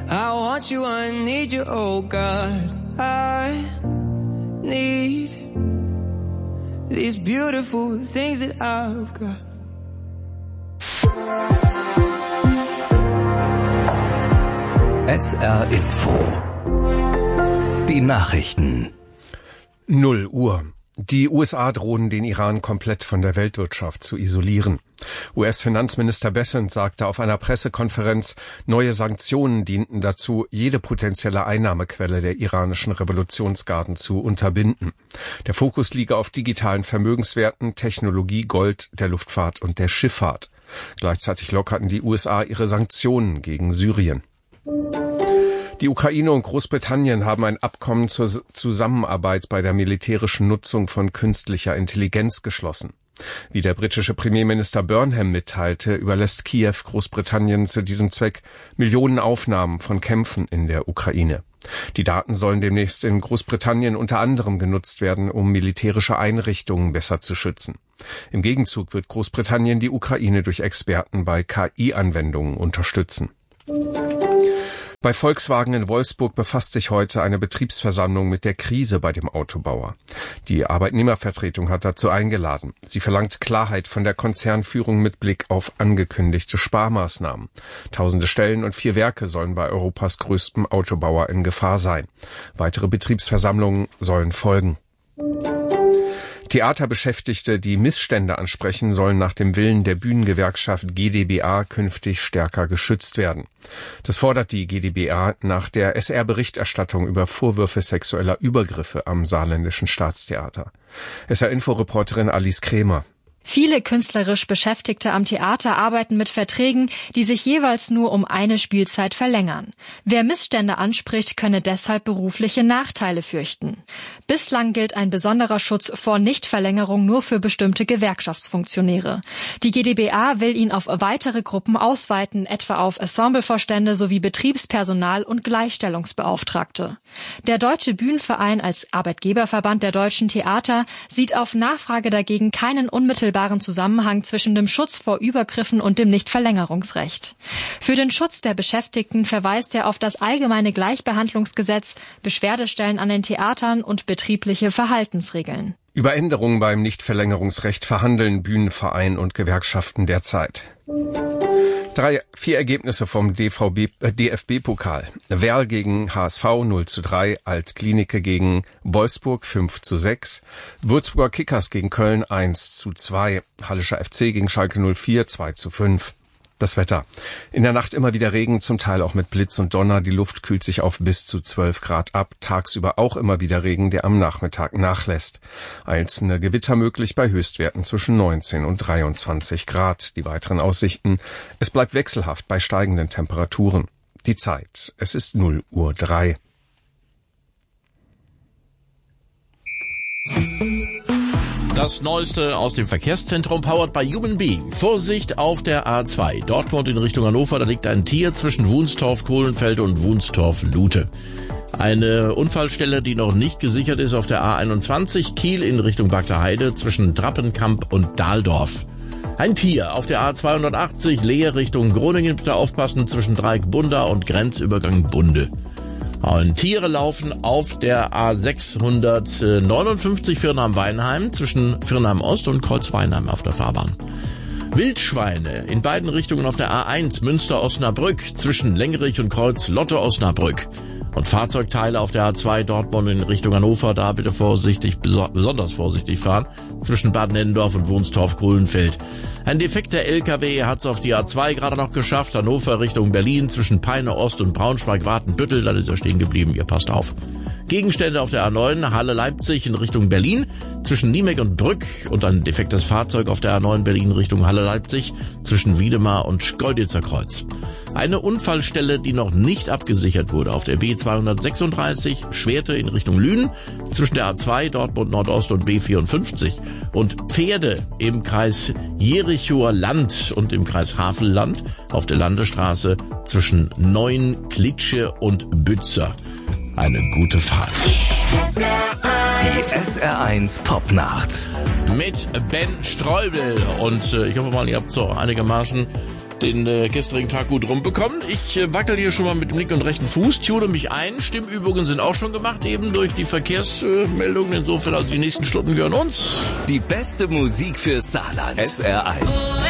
I want you, I need you, oh God. I need these beautiful things that I've got. SR Info. Die Nachrichten. 0 Uhr. Die USA drohen, den Iran komplett von der Weltwirtschaft zu isolieren. US-Finanzminister Bessent sagte auf einer Pressekonferenz, neue Sanktionen dienten dazu, jede potenzielle Einnahmequelle der iranischen Revolutionsgarden zu unterbinden. Der Fokus liege auf digitalen Vermögenswerten, Technologie, Gold, der Luftfahrt und der Schifffahrt. Gleichzeitig lockerten die USA ihre Sanktionen gegen Syrien. Die Ukraine und Großbritannien haben ein Abkommen zur Zusammenarbeit bei der militärischen Nutzung von künstlicher Intelligenz geschlossen. Wie der britische Premierminister Burnham mitteilte, überlässt Kiew Großbritannien zu diesem Zweck Millionen Aufnahmen von Kämpfen in der Ukraine. Die Daten sollen demnächst in Großbritannien unter anderem genutzt werden, um militärische Einrichtungen besser zu schützen. Im Gegenzug wird Großbritannien die Ukraine durch Experten bei KI-Anwendungen unterstützen. Bei Volkswagen in Wolfsburg befasst sich heute eine Betriebsversammlung mit der Krise bei dem Autobauer. Die Arbeitnehmervertretung hat dazu eingeladen. Sie verlangt Klarheit von der Konzernführung mit Blick auf angekündigte Sparmaßnahmen. Tausende Stellen und 4 Werke sollen bei Europas größtem Autobauer in Gefahr sein. Weitere Betriebsversammlungen sollen folgen. Theaterbeschäftigte, die Missstände ansprechen, sollen nach dem Willen der Bühnengewerkschaft GdBA künftig stärker geschützt werden. Das fordert die GdBA nach der SR-Berichterstattung über Vorwürfe sexueller Übergriffe am Saarländischen Staatstheater. SR-Info-Reporterin Alice Krämer. Viele künstlerisch Beschäftigte am Theater arbeiten mit Verträgen, die sich jeweils nur um eine Spielzeit verlängern. Wer Missstände anspricht, könne deshalb berufliche Nachteile fürchten. Bislang gilt ein besonderer Schutz vor Nichtverlängerung nur für bestimmte Gewerkschaftsfunktionäre. Die GdBA will ihn auf weitere Gruppen ausweiten, etwa auf Ensemblevorstände sowie Betriebspersonal und Gleichstellungsbeauftragte. Der Deutsche Bühnenverein als Arbeitgeberverband der deutschen Theater sieht auf Nachfrage dagegen keinen unmittelbaren Zusammenhang zwischen dem Schutz vor Übergriffen und dem Nichtverlängerungsrecht. Für den Schutz der Beschäftigten verweist er auf das allgemeine Gleichbehandlungsgesetz, Beschwerdestellen an den Theatern und betriebliche Verhaltensregeln. Über Änderungen beim Nichtverlängerungsrecht verhandeln Bühnenverein und Gewerkschaften derzeit. 4 Ergebnisse vom DFB-Pokal. Werl gegen HSV 0:3, Altklinike gegen Wolfsburg 5:6, Würzburger Kickers gegen Köln 1:2, Hallischer FC gegen Schalke 04 2:5. Das Wetter. In der Nacht immer wieder Regen, zum Teil auch mit Blitz und Donner. Die Luft kühlt sich auf bis zu 12 Grad ab. Tagsüber auch immer wieder Regen, der am Nachmittag nachlässt. Einzelne Gewitter möglich bei Höchstwerten zwischen 19 und 23 Grad. Die weiteren Aussichten. Es bleibt wechselhaft bei steigenden Temperaturen. Die Zeit. Es ist 0:03. Das Neueste aus dem Verkehrszentrum, powered by Human Being. Vorsicht auf der A2. Dortmund in Richtung Hannover, da liegt ein Tier zwischen Wunstorf-Kohlenfeld und Wunstorf-Lute. Eine Unfallstelle, die noch nicht gesichert ist, auf der A21, Kiel in Richtung Baglerheide zwischen Trappenkamp und Dahldorf. Ein Tier auf der A280, Lehe Richtung Groningen, bitte aufpassen, zwischen Dreieck Bunda und Grenzübergang Bunde. Und Tiere laufen auf der A659 Firnheim-Weinheim zwischen Firnheim-Ost und Kreuz-Weinheim auf der Fahrbahn. Wildschweine in beiden Richtungen auf der A1 Münster-Osnabrück zwischen Lengerich und Kreuz Lotte-Osnabrück. Und Fahrzeugteile auf der A2 Dortmund in Richtung Hannover, da bitte vorsichtig, besonders vorsichtig fahren, zwischen Bad Nennendorf und Wunstorf-Grünfeld. Ein defekter LKW hat es auf die A2 gerade noch geschafft, Hannover Richtung Berlin, zwischen Peine Ost und Braunschweig-Watenbüttel, da ist er stehen geblieben, ihr passt auf. Gegenstände auf der A9, Halle-Leipzig in Richtung Berlin, zwischen Niemek und Brück und ein defektes Fahrzeug auf der A9 Berlin Richtung Halle-Leipzig, zwischen Wiedemar und Schkeuditzer Kreuz. Eine Unfallstelle, die noch nicht abgesichert wurde, auf der B236, Schwerte in Richtung Lünen, zwischen der A2 Dortmund Nordost und B54 und Pferde im Kreis Jerichoer Land und im Kreis Havelland auf der Landesstraße zwischen Neuen, Klitsche und Bützer. Eine gute Fahrt. Die SR1 Popnacht. Mit Ben Streubel. Und ich hoffe mal, ihr habt so einigermaßen den gestrigen Tag gut rumbekommen. Ich wackel hier schon mal mit dem linken und rechten Fuß, tune mich ein. Stimmübungen sind auch schon gemacht, eben durch die Verkehrsmeldungen. Insofern, also die nächsten Stunden gehören uns. Die beste Musik für Saarland. SR1.